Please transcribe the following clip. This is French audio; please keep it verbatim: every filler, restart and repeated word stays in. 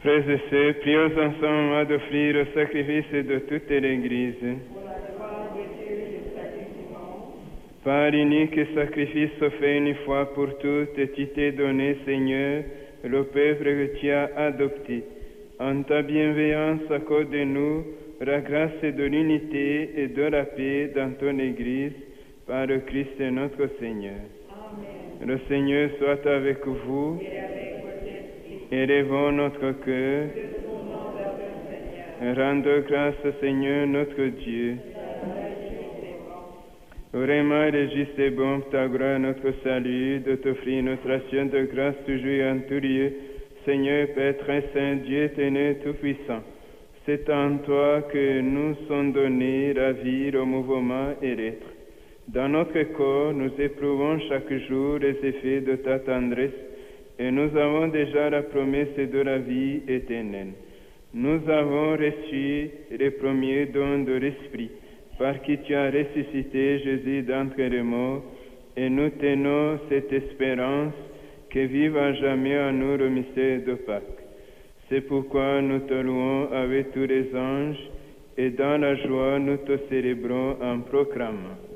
Frères et sœurs, prions ensemble d'offrir le sacrifice de toute l'Église. Par unique sacrifice fait une fois pour toutes, tu t'es donné, Seigneur, le peuple que tu as adopté. En ta bienveillance, accorde-nous la grâce de l'unité et de la paix dans ton Église, par le Christ notre Seigneur. Amen. Le Seigneur soit avec vous. Élevons notre cœur. Rendons grâce, Seigneur, notre Dieu. Vraiment, il est juste et bon pour ta gloire, notre salut, de t'offrir notre action de grâce toujours en tout lieu. Seigneur, Père très saint, Dieu éternel tout-puissant, c'est en toi que nous sont donnés la vie, le mouvement et l'être. Dans notre corps, nous éprouvons chaque jour les effets de ta tendresse, et nous avons déjà la promesse de la vie éternelle. Nous avons reçu les premiers dons de l'Esprit, par qui tu as ressuscité Jésus d'entre les morts, et nous tenons cette espérance que vive à jamais en nous le mystère de Pâques. C'est pourquoi nous te louons avec tous les anges, et dans la joie nous te célébrons en proclamant.